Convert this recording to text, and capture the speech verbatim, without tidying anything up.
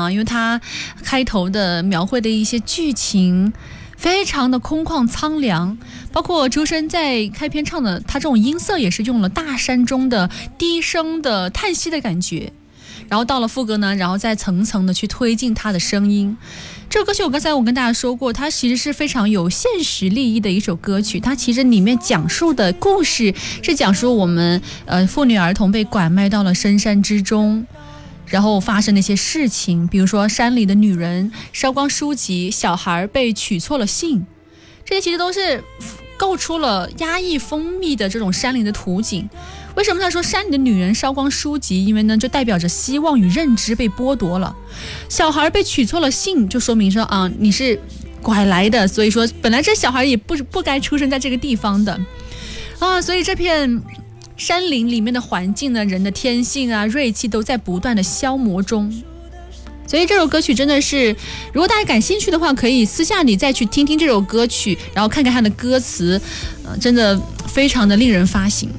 因为它开头的描绘的一些剧情非常的空旷苍凉，包括周深在开篇唱的，他这种音色也是用了大山中的低声的叹息的感觉，然后到了副歌呢，然后再层层的去推进他的声音。这首歌曲我刚才我跟大家说过，它其实是非常有现实利益的一首歌曲，它其实里面讲述的故事是讲述我们呃妇女儿童被拐卖到了深山之中，然后发生的一些事情，比如说山里的女人烧光书籍，小孩被取错了姓，这些其实都是构出了压抑封闭的这种山林的图景。为什么他说山里的女人烧光书籍？因为呢，就代表着希望与认知被剥夺了。小孩被取错了姓，就说明说啊，你是拐来的，所以说本来这小孩也不不该出生在这个地方的啊。所以这片山林里面的环境呢，人的天性啊、锐气都在不断的消磨中。所以这首歌曲真的是，如果大家感兴趣的话，可以私下里再去听听这首歌曲，然后看看它的歌词，呃，真的非常的令人发醒。